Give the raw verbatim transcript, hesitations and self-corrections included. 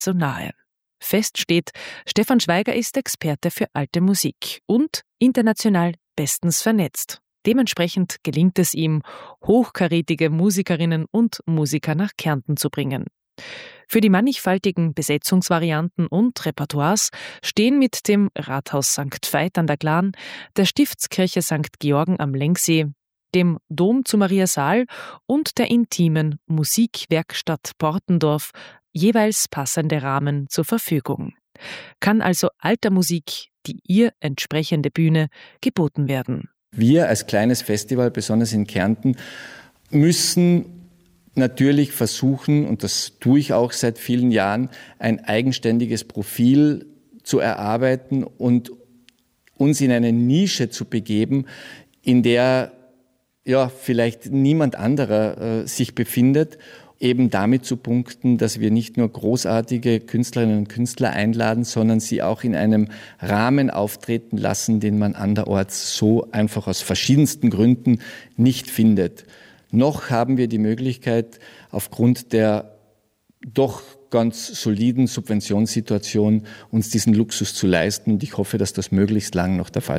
so nahe. Fest steht, Stefan Schweiger ist Experte für alte Musik und international bestens vernetzt. Dementsprechend gelingt es ihm, hochkarätige Musikerinnen und Musiker nach Kärnten zu bringen. Für die mannigfaltigen Besetzungsvarianten und Repertoires stehen mit dem Rathaus Sankt Veit an der Glan, der Stiftskirche Sankt Georgen am Lenksee, dem Dom zu Mariasaal und der intimen Musikwerkstatt Portendorf jeweils passende Rahmen zur Verfügung. Kann also alter Musik, die ihr entsprechende Bühne, geboten werden. Wir als kleines Festival, besonders in Kärnten, müssen natürlich versuchen, und das tue ich auch seit vielen Jahren, ein eigenständiges Profil zu erarbeiten und uns in eine Nische zu begeben, in der ja vielleicht niemand anderer äh, sich befindet, eben damit zu punkten, dass wir nicht nur großartige Künstlerinnen und Künstler einladen, sondern sie auch in einem Rahmen auftreten lassen, den man anderorts so einfach aus verschiedensten Gründen nicht findet. Noch haben wir die Möglichkeit, aufgrund der doch ganz soliden Subventionssituation uns diesen Luxus zu leisten. Und ich hoffe, dass das möglichst lang noch der Fall